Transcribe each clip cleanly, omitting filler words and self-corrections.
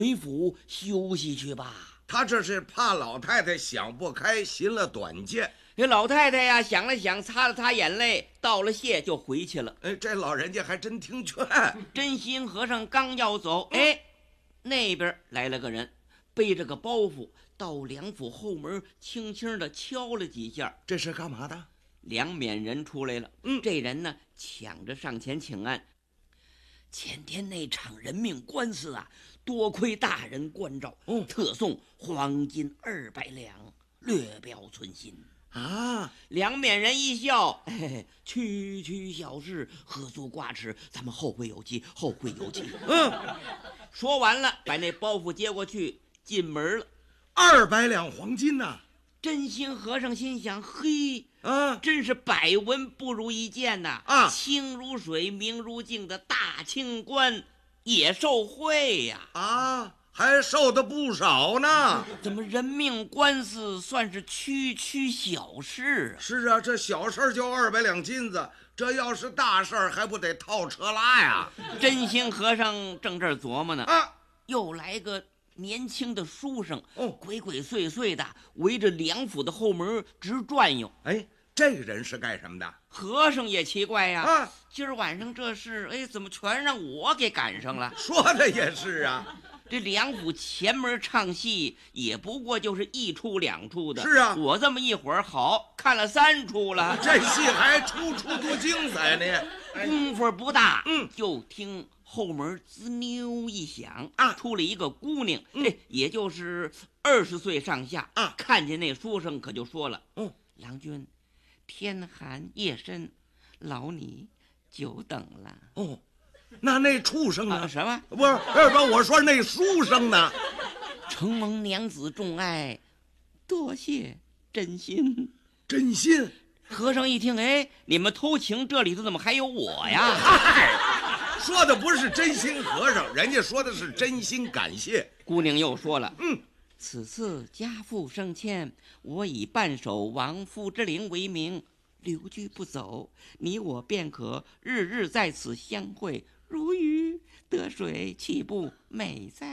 回府休息去吧。 他这是怕老太太想不开，行了短见。 这老太太呀，想了想，擦了擦眼泪，道了谢就回去了。 这老人家还真听劝。 真心和尚刚要走，那边来了个人，背着个包袱，到梁府后门，轻轻地敲了几下。 这是干嘛的？ 梁冕人出来了。这人呢，抢着上前请安。前天那场人命官司啊，多亏大人关照，特送黄金200两，略表存心啊。 梁冕人一笑，区区小事，何足挂齿，咱们后会有期，后会有期。说完了，把那包袱接过去，进门了。 200两黄金呐！ 真心和尚心想：嘿，真是百闻不如一见呐！清如水，明如镜的大清官也受贿呀！ 还受的不少呢。 怎么人命官司算是区区小事啊？ 是啊，这小事就200两金子，这要是大事还不得套车拉呀？ 真心和尚正这儿琢磨呢，又来个年轻的书生，鬼鬼祟祟的围着梁府的后门直转悠。 这个人是干什么的？ 和尚也奇怪呀，今儿晚上这事，怎么全让我给赶上了？ 说的也是啊， 这梁府前门唱戏也不过就是1出2出的。 是啊， 我这么一会儿好看了3出了， 这戏还出多精彩呢。 功夫不大，就听后门滋溜一响，出了一个姑娘，也就是20岁上下，看见那书生可就说了，郎君，天寒夜深，劳你久等了。 那畜生呢？ 什么？ 不是，我说那书生呢？ 承蒙娘子重爱，多谢真心。 真心？ 和尚一听，你们偷情，这里头怎么还有我呀？ 说的不是真心和尚，人家说的是真心感谢。 姑娘又说了，此次家父升迁，我以半守亡夫之灵为名，留居不走，你我便可日日在此相会，如鱼得水，岂不美哉？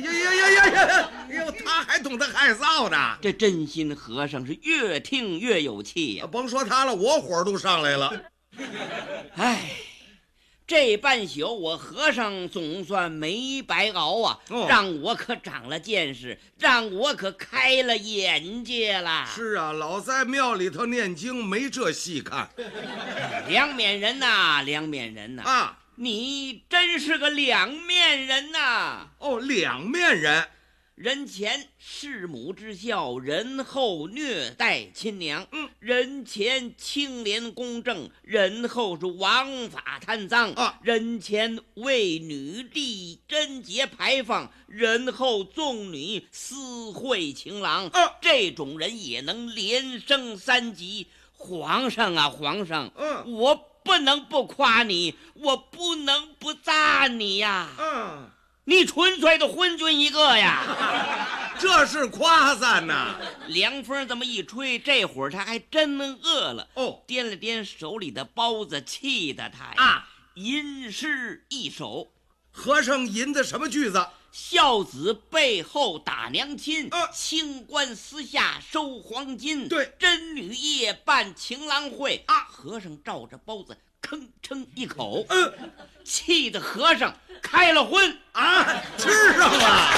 他还懂得害臊呢。 这真心和尚是越听越有气呀。 甭说他了，我火都上来了。 这半宿我和尚总算没白熬啊，让我可长了见识，让我可开了眼界了。 是啊，老在庙里头念经没这戏看。 梁冕人呐，梁冕人呐，你真是个两面人呐！ 两面人。 人前弑母之孝，人后虐待亲娘。人前清廉公正，人后是枉法贪赃。人前为女立贞节牌坊，人后纵女私会情郎。这种人也能连升3级。皇上啊，皇上，我不能不夸你，我不能不赞你呀。你纯粹的昏君一个呀！ 这是夸赞呐。 凉风这么一吹，这会儿他还真饿了。掂了掂手里的包子，气得他呀吟诗一首。 和尚吟的什么句子？ 孝子背后打娘亲，清官私下收黄金。 对， 贞女夜办情郎会。和尚照着包子吭哧一口，气得和尚开了荤吃上了。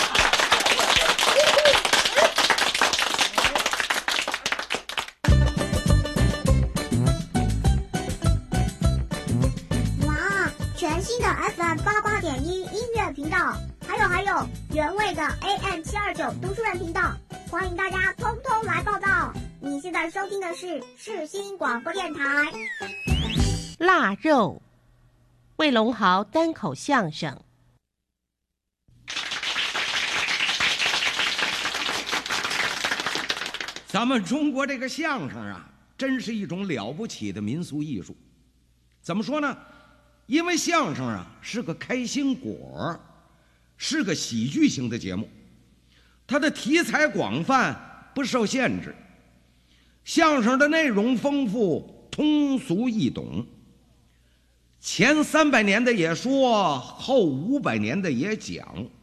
哇，全新的 FM88.1音乐频道，还有原味的 AM729读书人频道，欢迎大家通通来报道。你现在收听的是世新广播电台。 腊肉，魏龙豪单口相声。 咱们中国这个相声啊，真是一种了不起的民俗艺术。怎么说呢？因为相声啊是个开心果，是个喜剧型的节目，它的题材广泛，不受限制。相声的内容丰富，通俗易懂。前300年的也说，后500年的也讲。